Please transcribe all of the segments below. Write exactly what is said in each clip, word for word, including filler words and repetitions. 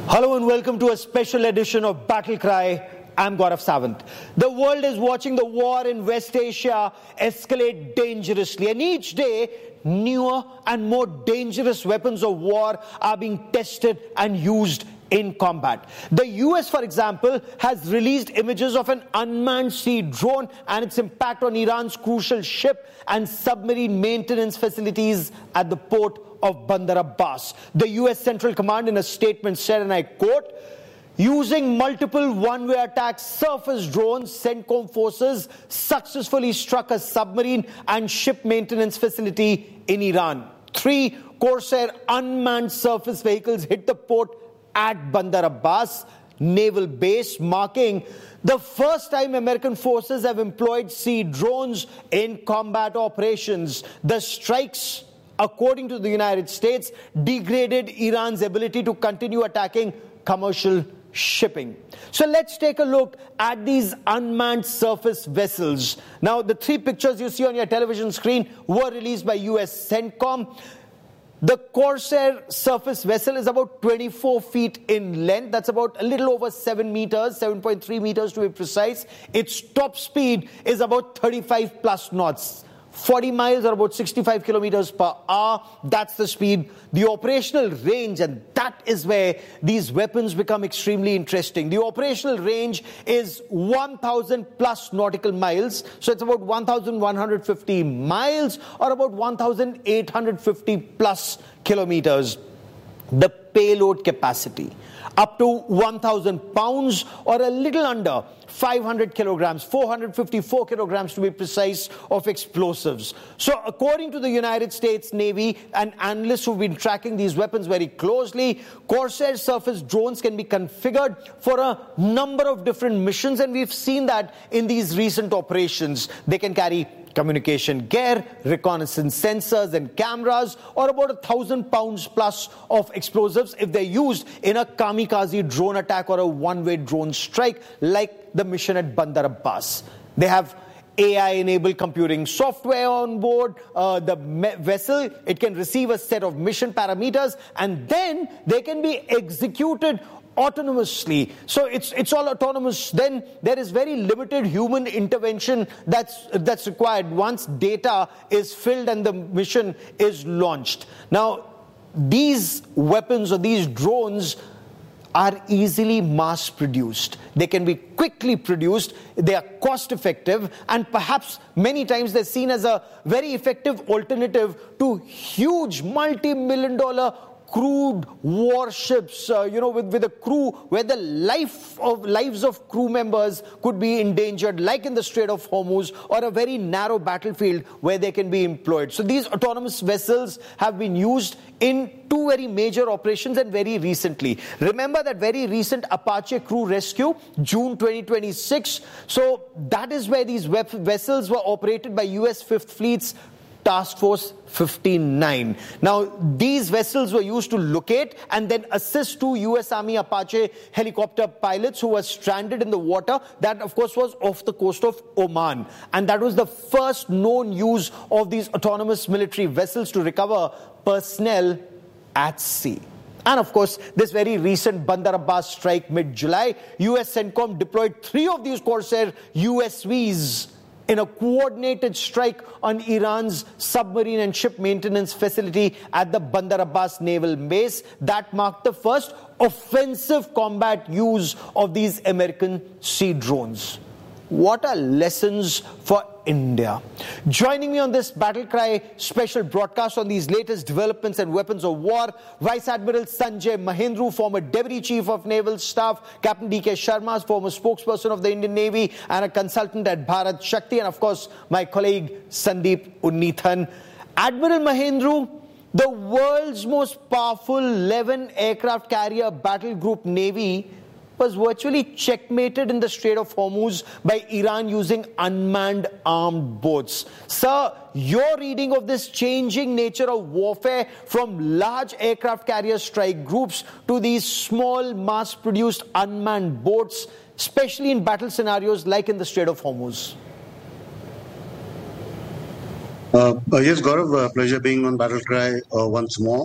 Hello and welcome to a special edition of Battle Cry. I'm Gaurav Sawant. The world is watching the war in West Asia escalate dangerously, and each day newer and more dangerous weapons of war are being tested and used in combat. The U S, for example, has released images of an unmanned sea drone and its impact on Iran's crucial ship and submarine maintenance facilities at the port of Bandar Abbas. The U S Central Command in a statement said, and I quote, "Using multiple one-way attack surface drones, CENTCOM forces successfully struck a submarine and ship maintenance facility in Iran. Three Corsair unmanned surface vehicles hit the port at Bandar Abbas naval base, marking the first time American forces have employed sea drones in combat operations. The strikes, according to the United States, degraded Iran's ability to continue attacking commercial shipping." So let's take a look at these unmanned surface vessels. Now, the three pictures you see on your television screen were released by U S CENTCOM. The Corsair surface vessel is about twenty-four feet in length. That's about a little over seven meters, seven point three meters to be precise. Its top speed is about thirty-five plus knots. forty miles or about sixty-five kilometers per hour. That's the speed. The operational range, and that is where these weapons become extremely interesting. The operational range is one thousand plus nautical miles. So it's about one thousand one hundred fifty miles or about one thousand eight hundred fifty plus kilometers. The payload capacity, up to one thousand pounds or a little under five hundred kilograms, four hundred fifty-four kilograms to be precise, of explosives. So according to the United States Navy and analysts who've been tracking these weapons very closely, Corsair surface drones can be configured for a number of different missions, and we've seen that in these recent operations. They can carry communication gear, reconnaissance sensors and cameras, or about a thousand pounds plus of explosives if they're used in a kamikaze drone attack or a one-way drone strike like the mission at Bandar Abbas. They have A I-enabled computing software on board. Uh, the vessel, it can receive a set of mission parameters, and then they can be executed autonomously. So it's it's all autonomous. Then there is very limited human intervention that's that's required once data is filled and the mission is launched. Now, these weapons or these drones are easily mass produced. They can be quickly produced, they are cost effective, and perhaps many times they're seen as a very effective alternative to huge multi-million dollar crewed warships, uh, you know, with, with a crew where the life of lives of crew members could be endangered, like in the Strait of Hormuz, or a very narrow battlefield where they can be employed. So these autonomous vessels have been used in two very major operations and very recently. Remember that very recent Apache crew rescue, June twenty twenty-six. So that is where these vessels were operated by U S Fifth Fleet's Task Force fifty-nine. Now, these vessels were used to locate and then assist two U S Army Apache helicopter pilots who were stranded in the water. That, of course, was off the coast of Oman. And that was the first known use of these autonomous military vessels to recover personnel at sea. And of course, this very recent Bandar Abbas strike mid-July, U S CENTCOM deployed three of these Corsair U S Vs in a coordinated strike on Iran's submarine and ship maintenance facility at the Bandar Abbas naval base. That marked the first offensive combat use of these American sea drones. What are lessons for India? Joining me on this Battle Cry special broadcast on these latest developments and weapons of war, Vice Admiral Sanjay Mahendru, former Deputy Chief of Naval Staff, Captain D K Sharma, former spokesperson of the Indian Navy and a consultant at Bharat Shakti, and of course my colleague Sandeep Unnithan. Admiral Mahendru, the world's most powerful eleven aircraft carrier battle group navy was virtually checkmated in the Strait of Hormuz by Iran using unmanned armed boats. Sir, your reading of this changing nature of warfare from large aircraft carrier strike groups to these small mass-produced unmanned boats, especially in battle scenarios like in the Strait of Hormuz? Uh, uh, yes, Gaurav, uh, pleasure being on Battle Cry uh, once more.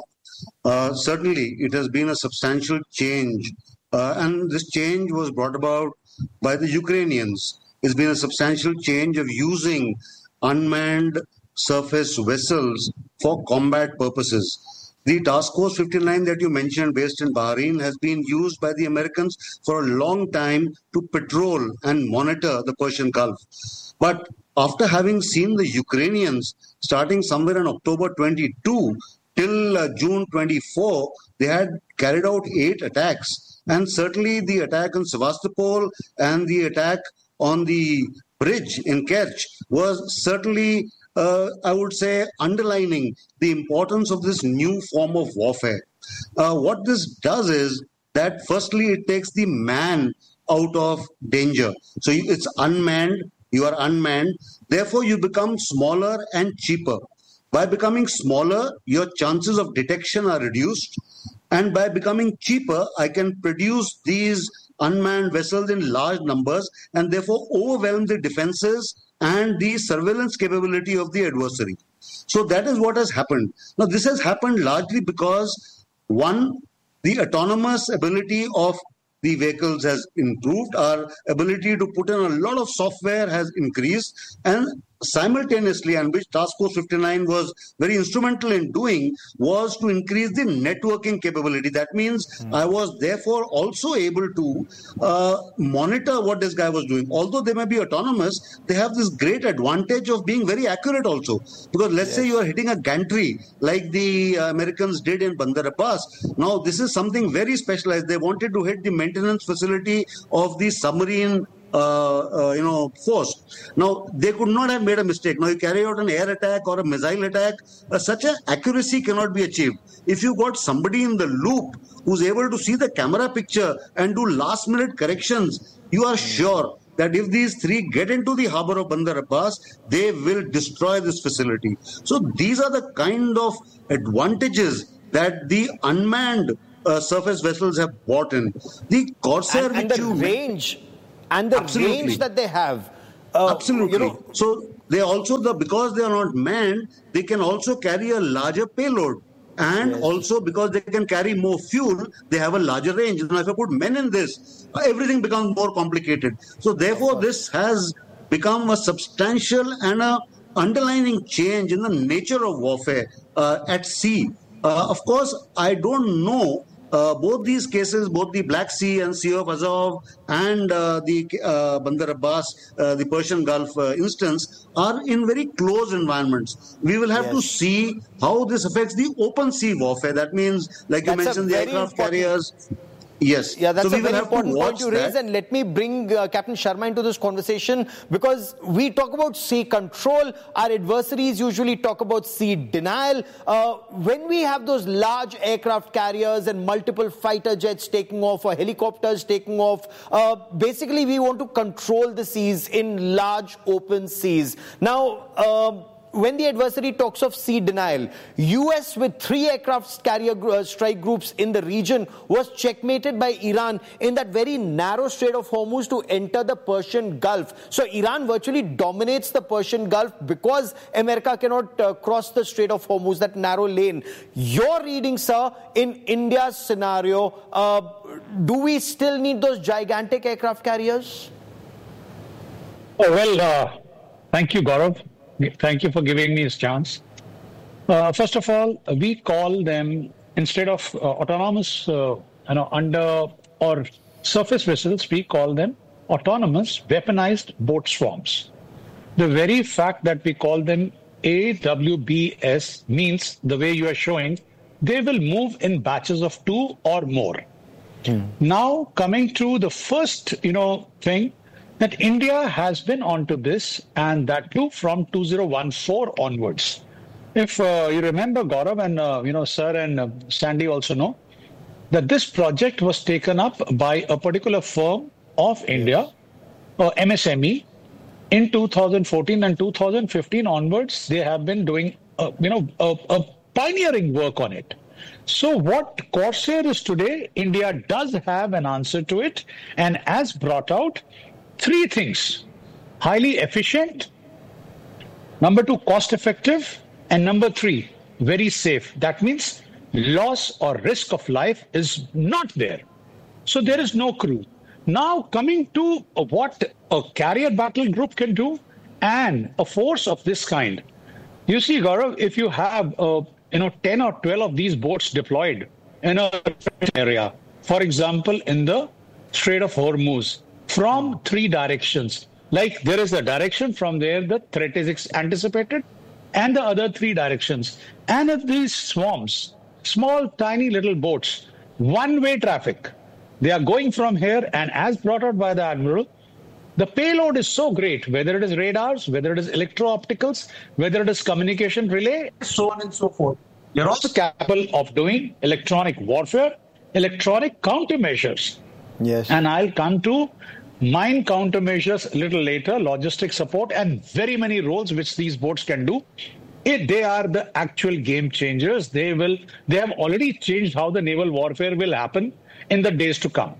Uh, certainly, it has been a substantial change, uh, and this change was brought about by the Ukrainians. It's been a substantial change of using unmanned surface vessels for combat purposes. The Task Force fifty-nine that you mentioned, based in Bahrain, has been used by the Americans for a long time to patrol and monitor the Persian Gulf. But after having seen the Ukrainians starting somewhere in October twenty-two till uh, June twenty-four, they had carried out eight attacks. And certainly the attack on Sevastopol and the attack on the bridge in Kerch was certainly, uh, I would say, underlining the importance of this new form of warfare. Uh, what this does is that firstly, it takes the man out of danger. So it's unmanned, you are unmanned, therefore you become smaller and cheaper. By becoming smaller, your chances of detection are reduced. And by becoming cheaper, I can produce these unmanned vessels in large numbers and therefore overwhelm the defenses and the surveillance capability of the adversary. So that is what has happened. Now, this has happened largely because, one, the autonomous ability of the vehicles has improved, our ability to put in a lot of software has increased, and simultaneously, and which Task Force fifty-nine was very instrumental in doing, was to increase the networking capability. That means mm. I was therefore also able to uh, monitor what this guy was doing. Although they may be autonomous, they have this great advantage of being very accurate also. Because let's yes. say you are hitting a gantry like the uh, Americans did in Bandar Abbas. Now, this is something very specialized. They wanted to hit the maintenance facility of the submarine Uh, uh, you know, force. Now, they could not have made a mistake. Now, you carry out an air attack or a missile attack, uh, such an accuracy cannot be achieved. If you got somebody in the loop who's able to see the camera picture and do last minute corrections, you are sure that if these three get into the harbor of Bandar Abbas, they will destroy this facility. So these are the kind of advantages that the unmanned uh, surface vessels have brought in. The Corsair, and, and which the you range. And the Absolutely. range that they have. Uh, Absolutely. You know, so they also, the because they are not manned, they can also carry a larger payload. And yes. also because they can carry more fuel, they have a larger range. Now, if I put men in this, everything becomes more complicated. So therefore, this has become a substantial and a underlining change in the nature of warfare uh, at sea. Uh, of course, I don't know Uh, both these cases, both the Black Sea and Sea of Azov and uh, the uh, Bandar Abbas, uh, the Persian Gulf uh, instance, are in very close environments. We will have yes. to see how this affects the open sea warfare. That means, like That's you mentioned, the aircraft important... carriers. Yes. Yeah, that's so a very important point to raise. That. And let me bring uh, Captain Sharma into this conversation, because we talk about sea control. Our adversaries usually talk about sea denial. Uh, when we have those large aircraft carriers and multiple fighter jets taking off or helicopters taking off, uh, basically we want to control the seas in large open seas. Now, uh, when the adversary talks of sea denial, U S with three aircraft carrier uh, strike groups in the region was checkmated by Iran in that very narrow Strait of Hormuz to enter the Persian Gulf. So Iran virtually dominates the Persian Gulf because America cannot uh, cross the Strait of Hormuz, that narrow lane. Your reading, sir, in India's scenario, uh, do we still need those gigantic aircraft carriers? Oh, well, uh, thank you, Gaurav. Thank you for giving me this chance. Uh, first of all, we call them, instead of uh, autonomous, uh, you know, under or surface vessels, we call them autonomous weaponized boat swarms. The very fact that we call them A W B S means, the way you are showing, they will move in batches of two or more. Hmm. Now, coming to the first, you know, thing, that India has been onto this, and that too from two thousand fourteen onwards. If uh, you remember, Gaurav, and uh, you know, sir and uh, Sandy also know, that this project was taken up by a particular firm of India, or uh, M S M E, in two thousand fourteen and two thousand fifteen onwards. They have been doing, uh, you know, a, a pioneering work on it. So what Corsair is today, India does have an answer to it, and as brought out, three things: highly efficient, number two, cost effective, and number three, very safe. That means loss or risk of life is not there. So there is no crew. Now coming to what a carrier battle group can do and a force of this kind. You see, Gaurav, if you have uh, you know ten or twelve of these boats deployed in a area, for example, in the Strait of Hormuz, from three directions, like there is a direction from there the threat is anticipated, and the other three directions. And if these swarms, small, tiny little boats, one-way traffic, they are going from here, and as brought out by the Admiral, the payload is so great, whether it is radars, whether it is electro-opticals, whether it is communication relay, so on and so forth. You're also capable of doing electronic warfare, electronic countermeasures. Yes. And I'll come to mine countermeasures a little later, logistic support, and very many roles which these boats can do. It, they are the actual game changers. They will. They have already changed how the naval warfare will happen in the days to come.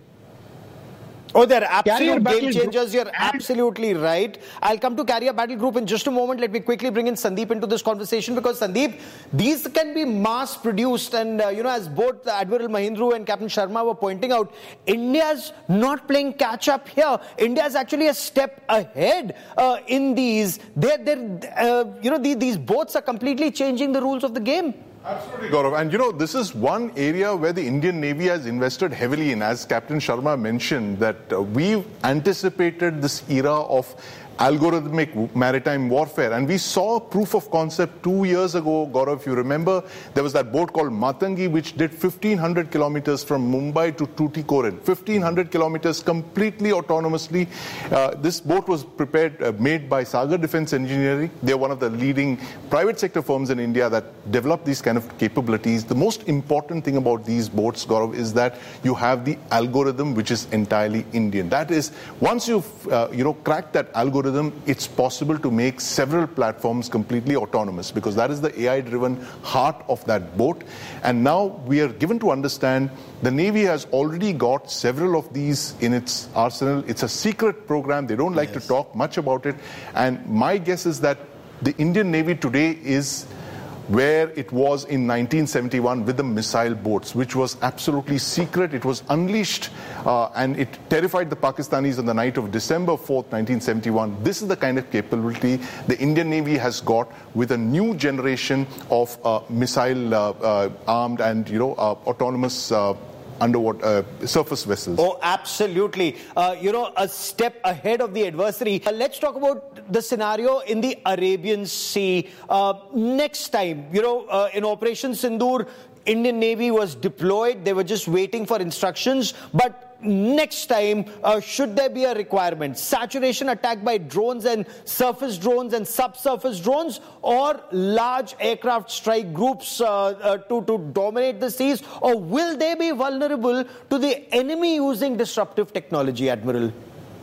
Oh, they're absolute Carrier game changers. You're and absolutely right. I'll come to Carrier Battle Group in just a moment. Let me quickly bring in Sandeep into this conversation because, Sandeep, these can be mass produced. And, uh, you know, as both Admiral Mahindru and Captain Sharma were pointing out, India's not playing catch up here. India's actually a step ahead uh, in these. They're, they're, uh, you know, these, these boats are completely changing the rules of the game. Absolutely, Gaurav. And you know, this is one area where the Indian Navy has invested heavily in. As Captain Sharma mentioned, that uh, we've anticipated this era of algorithmic maritime warfare. And we saw proof of concept two years ago, Gaurav, if you remember, there was that boat called Matangi, which did fifteen hundred kilometers from Mumbai to Tuticorin. fifteen hundred kilometers completely autonomously. Uh, this boat was prepared, uh, made by Sagar Defense Engineering. They're one of the leading private sector firms in India that develop these kind of capabilities. The most important thing about these boats, Gaurav, is that you have the algorithm, which is entirely Indian. That is, once you've, uh, you know, cracked that algorithm, it's possible to make several platforms completely autonomous because that is the A I-driven heart of that boat. And now we are given to understand the Navy has already got several of these in its arsenal. It's a secret program. They don't like yes. to talk much about it. And my guess is that the Indian Navy today is where it was in nineteen seventy-one with the missile boats, which was absolutely secret. It was unleashed uh, and it terrified the Pakistanis on the night of December fourth, nineteen seventy-one. This is the kind of capability the Indian Navy has got with a new generation of uh, missile uh, uh, armed and, you know, uh, autonomous uh, underwater uh, surface vessels. Oh, absolutely. Uh, you know, a step ahead of the adversary. Uh, let's talk about the scenario in the Arabian Sea. Uh, next time, you know, uh, in Operation Sindoor, Indian Navy was deployed. They were just waiting for instructions. But next time, uh, should there be a requirement, saturation attack by drones and surface drones and subsurface drones, or large aircraft strike groups uh, uh, to, to dominate the seas, or will they be vulnerable to the enemy using disruptive technology, Admiral?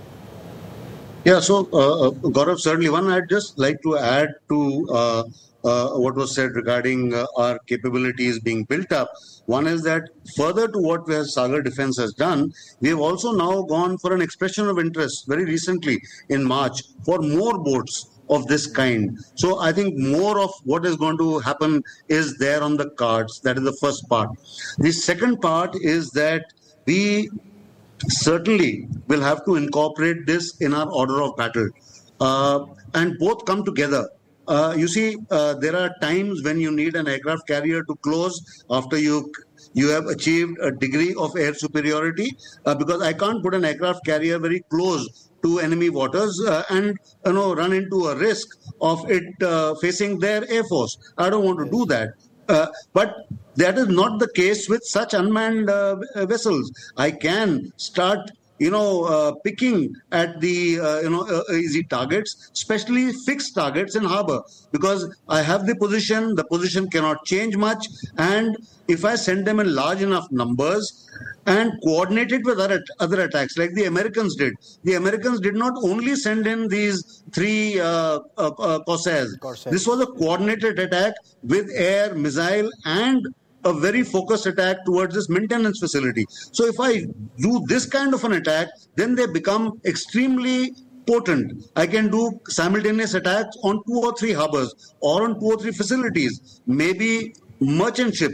Yeah, so uh, Gaurav, certainly one I'd just like to add to uh, uh, what was said regarding uh, our capabilities being built up. One is that further to what Sagar Defense has done, we have also now gone for an expression of interest very recently in March for more boats of this kind. So I think more of what is going to happen is there on the cards. That is the first part. The second part is that we certainly will have to incorporate this in our order of battle. Uh, and both come together. Uh, you see, uh, there are times when you need an aircraft carrier to close after you you have achieved a degree of air superiority, uh, because I can't put an aircraft carrier very close to enemy waters uh, and you know run into a risk of it uh, facing their air force. I don't want to do that. Uh, but that is not the case with such unmanned uh, vessels. I can start, you know, uh, picking at the, uh, you know, uh, easy targets, especially fixed targets in harbor, because I have the position, the position cannot change much. And if I send them in large enough numbers and coordinate it with other, other attacks, like the Americans did. The Americans did not only send in these three uh, uh, uh, Corsairs. Corsairs. This was a coordinated attack with air, missile, and a very focused attack towards this maintenance facility. So if I do this kind of an attack, then they become extremely potent. I can do simultaneous attacks on two or three harbors or on two or three facilities, maybe merchant ships.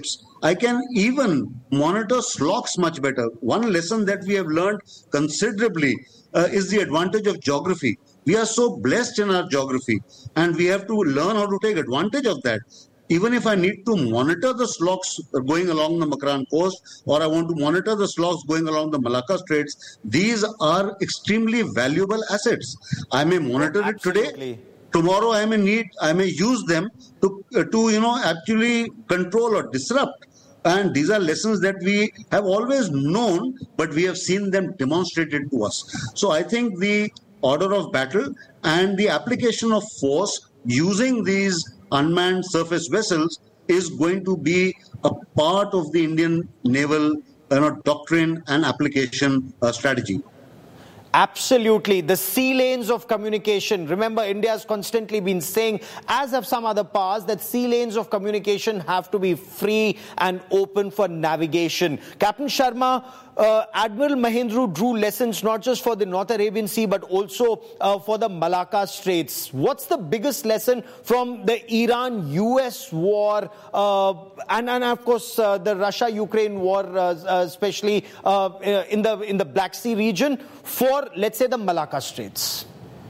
I can even monitor slocks much better. One lesson that we have learned considerably uh, is the advantage of geography. We are so blessed in our geography, and we have to learn how to take advantage of that. Even if I need to monitor the slocks going along the Makran coast, or I want to monitor the slocks going along the Malacca Straits, these are extremely valuable assets. I may monitor oh, it today. Tomorrow I may need, I may use them to, uh, to you know, actually control or disrupt. And these are lessons that we have always known, but we have seen them demonstrated to us. So I think the order of battle and the application of force using these unmanned surface vessels is going to be a part of the Indian naval you know, doctrine and application uh, strategy. Absolutely. The sea lanes of communication. Remember, India has constantly been saying, as have some other powers, that sea lanes of communication have to be free and open for navigation. Captain Sharma, uh, Admiral Mahendru drew lessons not just for the North Arabian Sea, but also uh, for the Malacca Straits. What's the biggest lesson from the Iran U S war uh, and, and, of course, uh, the Russia Ukraine war, uh, uh, especially uh, in the in the Black Sea region, for, let's say, the Malacca Straits?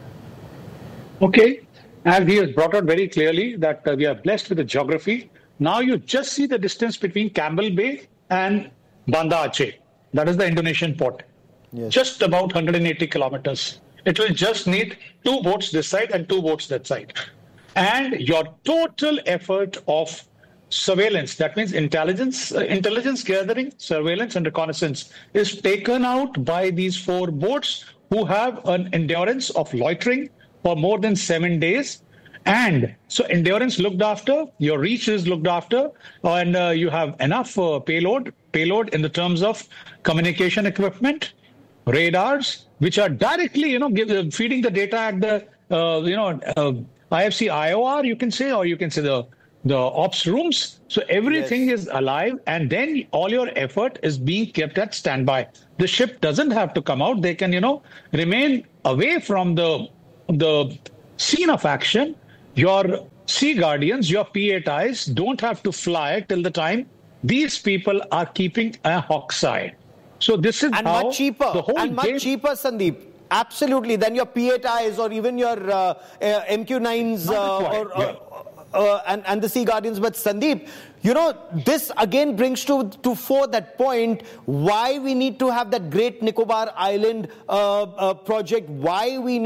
Okay. As he has brought out very clearly that uh, we are blessed with the geography. Now you just see the distance between Campbell Bay and Banda Aceh. That is the Indonesian port. Yes. Just about one hundred eighty kilometers. It will just need two boats this side and two boats that side. And your total effort of surveillance, that means intelligence, uh, intelligence gathering, surveillance and reconnaissance, is taken out by these four boats who have an endurance of loitering for more than seven days. And so endurance looked after, your reach is looked after, and uh, you have enough uh, payload, payload in the terms of communication equipment, radars, which are directly, you know, give, uh, feeding the data at the, uh, you know, uh, I F C I O R, you can say, or you can say the the ops rooms. So everything yes. is alive, and then all your effort is being kept at standby. The ship doesn't have to come out. They can, you know, remain away from the, the scene of action. Your sea guardians, your P eight Is don't have to fly till the time these people are keeping a hawk's eye. So this is and how much cheaper, the whole and much game... cheaper, Sandeep. Absolutely, than your P eight Is or even your uh, uh, M Q nines uh, or, yeah. uh, uh, and, and the Sea Guardians. But Sandeep, you know, this again brings to, to fore that point why we need to have that Great Nicobar Island uh, uh, project, why we need